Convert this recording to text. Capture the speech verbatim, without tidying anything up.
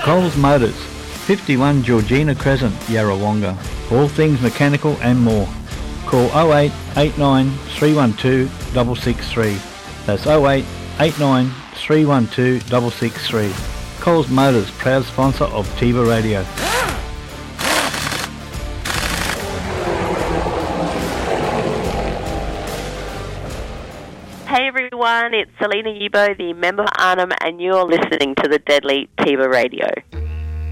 Coles Motors, fifty-one Georgina Crescent, Yarrawonga. For all things mechanical and more. Call oh eight eight nine three one two six six three. That's oh eight eight nine three one two six six three. Coles Motors, proud sponsor of Tiba Radio. Hey everyone, it's Selena Yubo, the member of Arnhem, and you're listening to the Deadly Tiba Radio.